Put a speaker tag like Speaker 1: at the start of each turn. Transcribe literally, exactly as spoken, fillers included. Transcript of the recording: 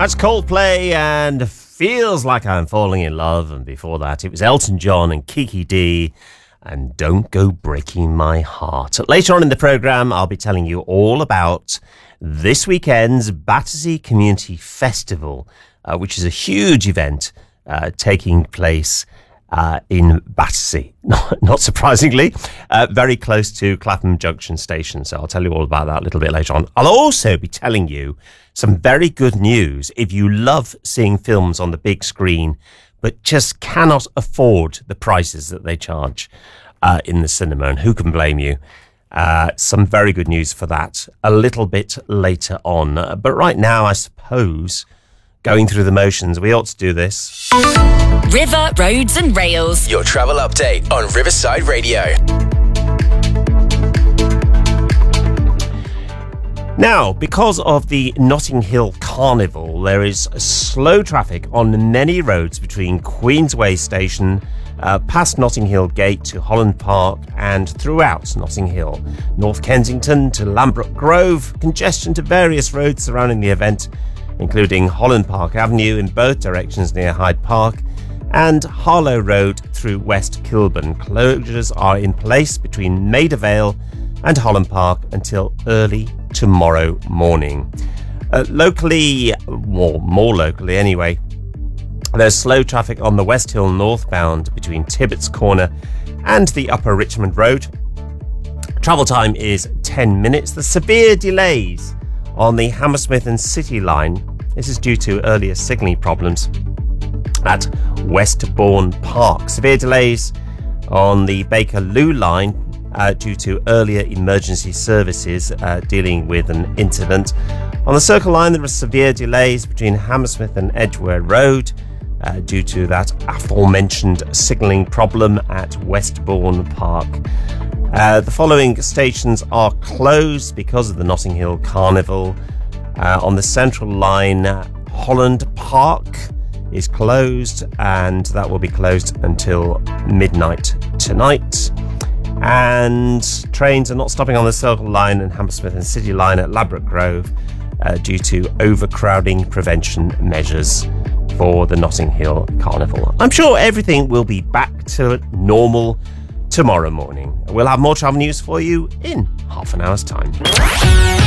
Speaker 1: That's Coldplay and Feels Like I'm Falling in Love. And before that, it was Elton John and Kiki D and Don't Go Breaking My Heart. Later on in the programme, I'll be telling you all about this weekend's Battersea Community Festival, uh, which is a huge event uh, taking place uh, in Battersea. Not, not surprisingly, uh, very close to Clapham Junction Station. So I'll tell you all about that a little bit later on. I'll also be telling you some very good news if you love seeing films on the big screen, but just cannot afford the prices that they charge uh, in the cinema. And who can blame you? Uh, some very good news for that a little bit later on. Uh, but right now, I suppose, going through the motions, we ought to do this.
Speaker 2: River, Roads and Rails.
Speaker 3: Your travel update on Riverside Radio.
Speaker 1: Now, because of the Notting Hill Carnival, there is slow traffic on many roads between Queensway Station, uh, past Notting Hill Gate to Holland Park and throughout Notting Hill. North Kensington to Lambrook Grove, congestion to various roads surrounding the event, including Holland Park Avenue in both directions near Hyde Park and Harlow Road through West Kilburn. Closures are in place between Maida Vale and Holland Park until early tomorrow morning. Uh, locally, or more locally anyway, there's slow traffic on the West Hill northbound between Tibbetts Corner and the Upper Richmond Road. Travel time is ten minutes. The severe delays on the Hammersmith and City line. This is due to earlier signalling problems at Westbourne Park. Severe delays on the Bakerloo line Uh, due to earlier emergency services uh, dealing with an incident. On the Circle Line, there are severe delays between Hammersmith and Edgware Road uh, due to that aforementioned signalling problem at Westbourne Park. Uh, the following stations are closed because of the Notting Hill Carnival. Uh, on the Central Line, Holland Park is closed, and that will be closed until midnight tonight. And trains are not stopping on the Circle Line and Hammersmith and City Line at Ladbroke Grove uh, due to overcrowding prevention measures for the Notting Hill Carnival. I'm sure everything will be back to normal tomorrow morning. We'll have more travel news for you in half an hour's time.